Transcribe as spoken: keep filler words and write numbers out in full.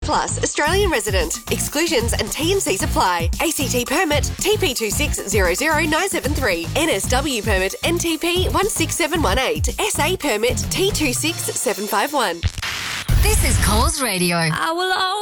plus, Australian resident. Exclusions and T and Cs apply. A C T permit T P two six zero zero nine seven three. N S W permit N T P one six seven one eight. S A permit T two six seven five one. This is Coles Radio. I will always